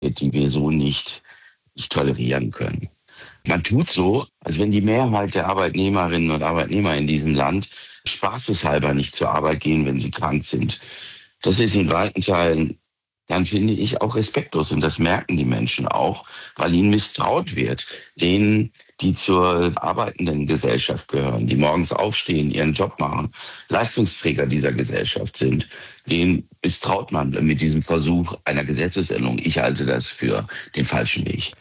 die wir so nicht tolerieren können. Man tut so, als wenn die Mehrheit der Arbeitnehmerinnen und Arbeitnehmer in diesem Land spaßeshalber nicht zur Arbeit gehen, wenn sie krank sind. Das ist in weiten Teilen, dann finde ich, auch respektlos. Und das merken die Menschen auch, weil ihnen misstraut wird. Denen, die zur arbeitenden Gesellschaft gehören, die morgens aufstehen, ihren Job machen, Leistungsträger dieser Gesellschaft sind, denen misstraut man mit diesem Versuch einer Gesetzesänderung. Ich halte das für den falschen Weg.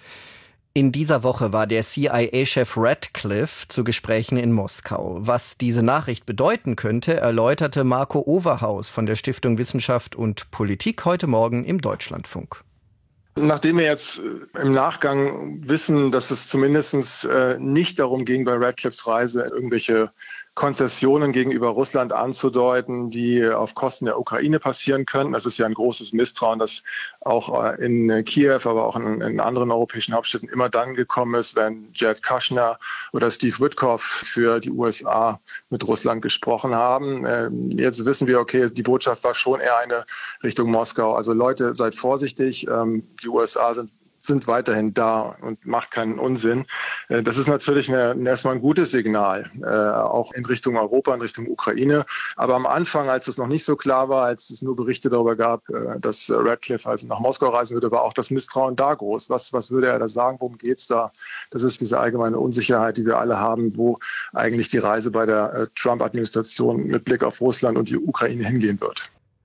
In dieser Woche war der CIA-Chef Ratcliffe zu Gesprächen in Moskau. Was diese Nachricht bedeuten könnte, erläuterte Marco Overhaus von der Stiftung Wissenschaft und Politik heute Morgen im Deutschlandfunk. Nachdem wir jetzt im Nachgang wissen, dass es zumindest nicht darum ging, bei Ratcliffes Reise irgendwelche Konzessionen gegenüber Russland anzudeuten, die auf Kosten der Ukraine passieren könnten. Das ist ja ein großes Misstrauen, das auch in Kiew, aber auch in anderen europäischen Hauptstädten immer dann gekommen ist, wenn Jared Kushner oder Steve Witkoff für die USA mit Russland gesprochen haben. Jetzt wissen wir, okay, die Botschaft war schon eher eine Richtung Moskau. Also Leute, seid vorsichtig. Die USA sind weiterhin da und macht keinen Unsinn. Das ist natürlich erstmal ein gutes Signal, auch in Richtung Europa, in Richtung Ukraine. Aber am Anfang, als es noch nicht so klar war, als es nur Berichte darüber gab, dass Ratcliffe also nach Moskau reisen würde, war auch das Misstrauen da groß. Was würde er da sagen? Worum geht's da? Das ist diese allgemeine Unsicherheit, die wir alle haben, wo eigentlich die Reise bei der Trump-Administration mit Blick auf Russland und die Ukraine hingehen wird.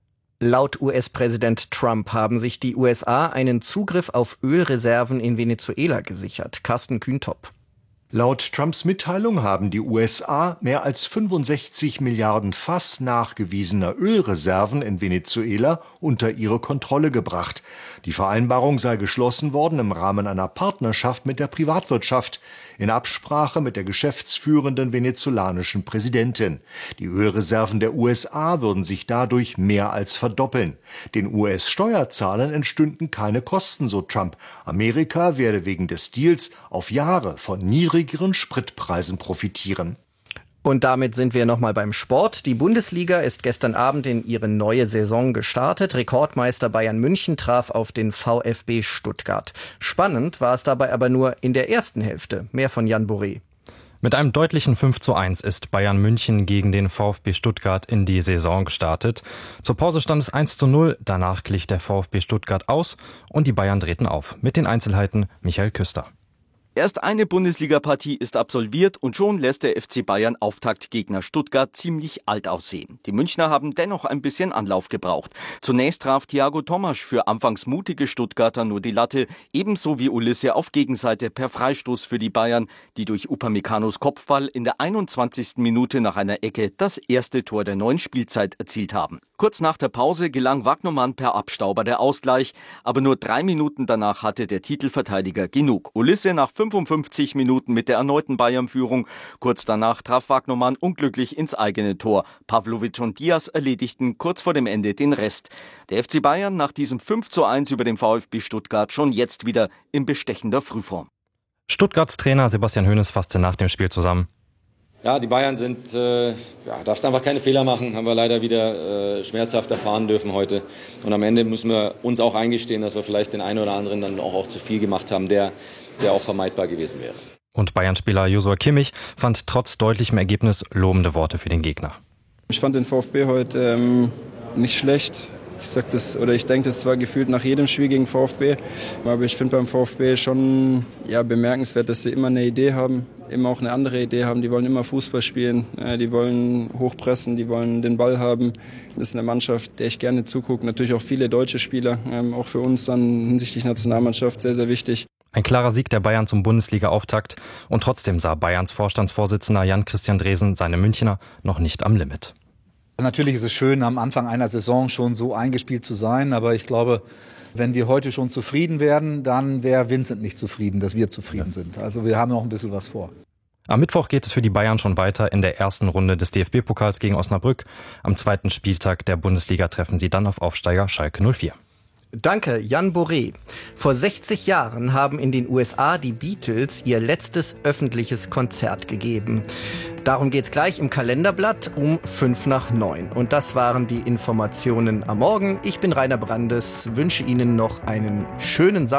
Laut US-Präsident Trump haben sich die USA einen Zugriff auf Ölreserven in Venezuela gesichert. Carsten Kühntop. Laut Trumps Mitteilung haben die USA mehr als 65 Milliarden Fass nachgewiesener Ölreserven in Venezuela unter ihre Kontrolle gebracht. Die Vereinbarung sei geschlossen worden im Rahmen einer Partnerschaft mit der Privatwirtschaft, in Absprache mit der geschäftsführenden venezolanischen Präsidentin. Die Ölreserven der USA würden sich dadurch mehr als verdoppeln. Den US-Steuerzahlern entstünden keine Kosten, so Trump. Amerika werde wegen des Deals auf Jahre von niedrigeren Spritpreisen profitieren. Und damit sind wir nochmal beim Sport. Die Bundesliga ist gestern Abend in ihre neue Saison gestartet. Rekordmeister Bayern München traf auf den VfB Stuttgart. Spannend war es dabei aber nur in der ersten Hälfte. Mehr von Jan Boré. Mit einem deutlichen 5:1 ist Bayern München gegen den VfB Stuttgart in die Saison gestartet. Zur Pause stand es 1:0, danach glich der VfB Stuttgart aus und die Bayern drehten auf. Mit den Einzelheiten Michael Küster. Erst eine Bundesliga-Partie ist absolviert und schon lässt der FC Bayern Auftaktgegner Stuttgart ziemlich alt aussehen. Die Münchner haben dennoch ein bisschen Anlauf gebraucht. Zunächst traf Thiago Tomasch für anfangs mutige Stuttgarter nur die Latte, ebenso wie Ulisse auf Gegenseite per Freistoß für die Bayern, die durch Upamecano's Kopfball in der 21. Minute nach einer Ecke das erste Tor der neuen Spielzeit erzielt haben. Kurz nach der Pause gelang Wagnermann per Abstauber der Ausgleich, aber nur 3 Minuten danach hatte der Titelverteidiger genug. Ulisse nach 55 Minuten mit der erneuten Bayern-Führung. Kurz danach traf Wagnermann unglücklich ins eigene Tor. Pavlovic und Diaz erledigten kurz vor dem Ende den Rest. Der FC Bayern nach diesem 5:1 über den VfB Stuttgart schon jetzt wieder in bestechender Frühform. Stuttgarts Trainer Sebastian Hoeneß fasste nach dem Spiel zusammen. Ja, die Bayern darfst einfach keine Fehler machen, haben wir leider wieder schmerzhaft erfahren dürfen heute. Und am Ende müssen wir uns auch eingestehen, dass wir vielleicht den einen oder anderen dann auch zu viel gemacht haben, der auch vermeidbar gewesen wäre. Und Bayern-Spieler Joshua Kimmich fand trotz deutlichem Ergebnis lobende Worte für den Gegner. Ich fand den VfB heute nicht schlecht. Ich denke, das war gefühlt nach jedem Spiel gegen VfB. Aber ich finde beim VfB schon bemerkenswert, dass sie immer eine Idee haben, immer auch eine andere Idee haben. Die wollen immer Fußball spielen, die wollen hochpressen, die wollen den Ball haben. Das ist eine Mannschaft, der ich gerne zugucke. Natürlich auch viele deutsche Spieler, auch für uns dann hinsichtlich Nationalmannschaft sehr, sehr wichtig. Ein klarer Sieg der Bayern zum Bundesliga-Auftakt. Und trotzdem sah Bayerns Vorstandsvorsitzender Jan-Christian Dresen seine Münchner noch nicht am Limit. Natürlich ist es schön, am Anfang einer Saison schon so eingespielt zu sein, aber ich glaube, wenn wir heute schon zufrieden werden, dann wäre Vincent nicht zufrieden, dass wir zufrieden sind. Also wir haben noch ein bisschen was vor. Am Mittwoch geht es für die Bayern schon weiter in der ersten Runde des DFB-Pokals gegen Osnabrück. Am zweiten Spieltag der Bundesliga treffen sie dann auf Aufsteiger Schalke 04. Danke, Jan Boré. Vor 60 Jahren haben in den USA die Beatles ihr letztes öffentliches Konzert gegeben. Darum geht's gleich im Kalenderblatt um 8:55. Und das waren die Informationen am Morgen. Ich bin Rainer Brandes, wünsche Ihnen noch einen schönen Samstag.